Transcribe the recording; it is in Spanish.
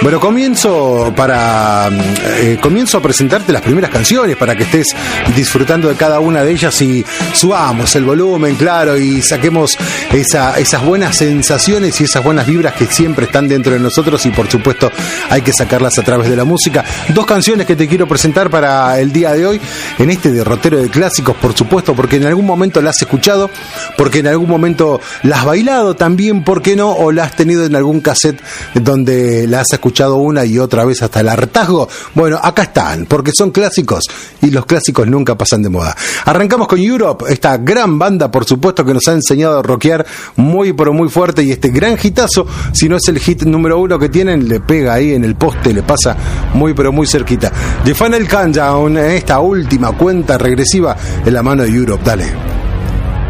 Bueno, comienzo a presentarte las primeras canciones para que estés disfrutando de cada una de ellas y subamos el volumen, claro, y saquemos esas buenas sensaciones y esas buenas vibras que siempre están dentro de nosotros, y por supuesto hay que sacarlas a través de la música. 2 canciones que te quiero presentar para el día de hoy, en este derrotero de clásicos, por supuesto, porque en algún momento las has escuchado, porque en algún momento las has bailado también, ¿por qué no? O la has tenido en algún cassette donde la has escuchado una y otra vez hasta el hartazgo. Bueno, acá están, porque son clásicos y los clásicos nunca pasan de moda. Arrancamos con Europe, esta gran banda, por supuesto, que nos ha enseñado a rockear muy pero muy fuerte, y este gran hitazo, si no es el hit número 1 que tienen, le pega ahí en el poste, le pasa muy pero muy cerquita. The Final Countdown, esta última cuenta regresiva en la mano de Europe. Dale.